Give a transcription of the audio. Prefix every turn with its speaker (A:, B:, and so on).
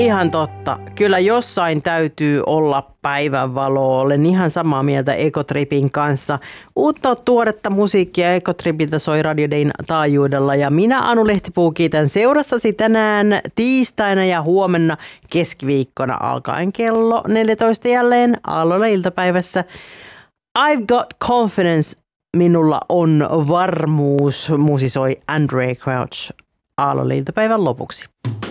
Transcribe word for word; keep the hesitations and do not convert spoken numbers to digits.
A: Ihan totta. Kyllä jossain täytyy olla päivänvalo. Olen ihan samaa mieltä Ekotripin kanssa. Uutta tuoretta musiikkia Ekotripiltä soi Radio Dayn taajuudella. Ja minä, Anu Lehtipuu, kiitän seurastasi tänään tiistaina ja huomenna keskiviikkona alkaen kello neljätoista jälleen Aalloilla iltapäivässä. I've got confidence. Minulla on varmuus, musisoi Andrae Crouch Aalloilla iltapäivän lopuksi.